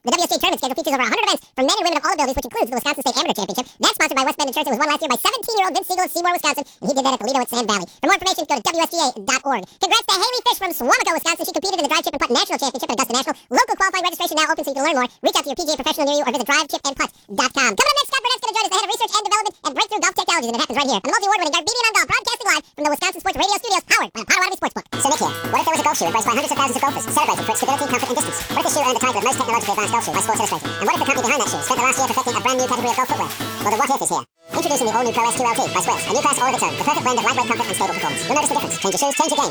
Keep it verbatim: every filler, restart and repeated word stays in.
The W S G A tournament schedule features over one hundred events for men and women of all abilities, which includes the Wisconsin State Amateur Championship. That's sponsored by West Bend Insurance and was won last year by seventeen-year-old Vince Siegel of Seymour, Wisconsin, and he did that at the Lido at Sand Valley. For more information, go to W S G A dot org. Congrats to Haley Fish from Swamico, Wisconsin. She competed in the Drive Chip and Putt National Championship at Augusta National. Local qualifying registration now open, so you can learn more. Reach out to your P G A professional near you or visit drive chip and putt dot com. Coming up next, Scott Burnett's going to join us, the head of research and development at Breakthrough Golf Technologies, and it happens right here on the multi-award-winning Garbinian on Golf, broadcasting live from the Wisconsin Sports Radio Studios, powered by the Potawatomi Sportsbook. So Nick here, what if there was a golf shoe embraced by hundreds of thousands of golfers, celebrated for its stability, comfort, and distance? What if the shoe earned the title of most technologically advanced golf shoe by Sports Illustrated? And what if the company behind that shoe spent the last year perfecting a brand new category of golf footwear? Well, the what if is here. Introducing the all-new Pro S Q L T by Swiss, a new class all of its own, the perfect blend of lightweight comfort and stable performance. You'll notice the difference. Change your shoes, change your game.